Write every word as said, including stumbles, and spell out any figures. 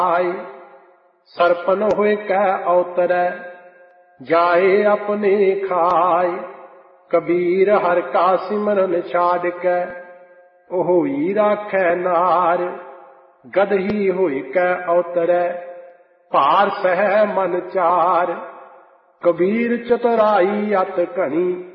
आए। सरपन होए कै अवतरै जाए अपने खाए। कबीर हर का सिमरन छाड़ कै होई राखै नार। गदही होए कै अवतरै भार सहै मन चार। कबीर चतुराई अत घनी